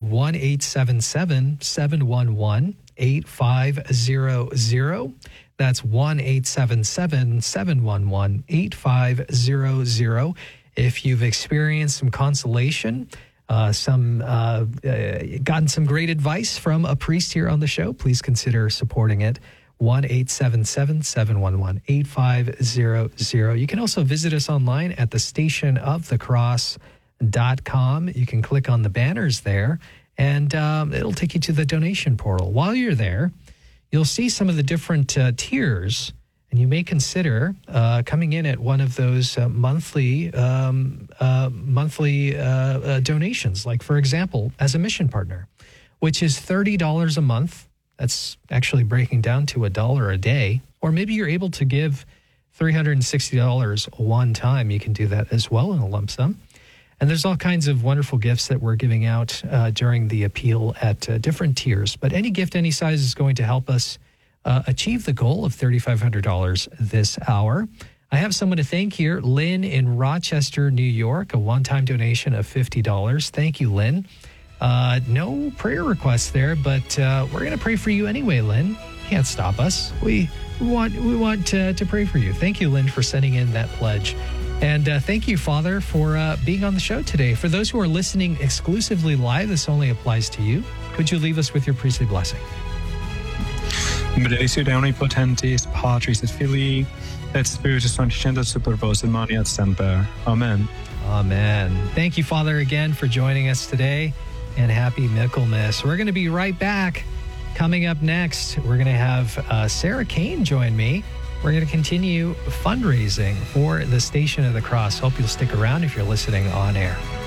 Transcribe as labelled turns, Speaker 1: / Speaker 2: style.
Speaker 1: 1-877-711-8500. That's 1-877-711-8500. If you've experienced some consolation, gotten some great advice from a priest here on the show, please consider supporting it. 1-877-711-8500. You can also visit us online at thestationofthecross.com. You can click on the banners there, and it'll take you to the donation portal. While you're there, you'll see some of the different tiers, and you may consider coming in at one of those monthly donations, like, for example, as a mission partner, which is $30 a month. That's actually breaking down to $1 a day. Or maybe you're able to give $360 one time. You can do that as well in a lump sum. And there's all kinds of wonderful gifts that we're giving out during the appeal at different tiers. But any gift, any size is going to help us achieve the goal of $3,500 this hour. I have someone to thank here, Lynn in Rochester, New York, a one-time donation of $50. Thank you, Lynn. No prayer requests there, but we're going to pray for you anyway, Lynn. Can't stop us. We want to pray for you. Thank you, Lynn, for sending in that pledge. And thank you, Father, for being on the show today. For those who are listening exclusively live, this only applies to you. Could you leave us with your priestly blessing?
Speaker 2: Benedictio Dei Potentis, Patris et Filii, et Spiritus Sancti, super vos et mani et semper. Amen.
Speaker 1: Amen. Thank you, Father, again for joining us today, and happy Michaelmas. We're going to be right back. Coming up next, we're going to have Sarah Kane join me. We're going to continue fundraising for the Station of the Cross. Hope you'll stick around if you're listening on air.